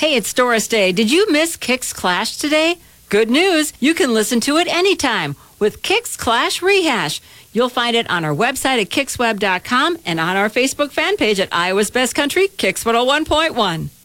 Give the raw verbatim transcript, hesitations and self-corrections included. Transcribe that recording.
Hey, it's Doris Day. Did you miss Kicks Clash today? Good news, you can listen to it anytime with Kicks Clash Rehash. You'll find it on our website at kicks web dot com and on our Facebook fan page at Iowa's Best Country, Kicks one oh one point one.